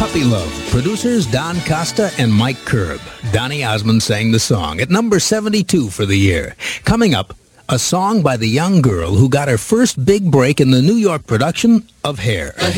Puppy Love. Producers Don Costa and Mike Curb. Donny Osmond sang the song at number 72 for the year. Coming up, a song by the young girl who got her first big break in the New York production of Hair.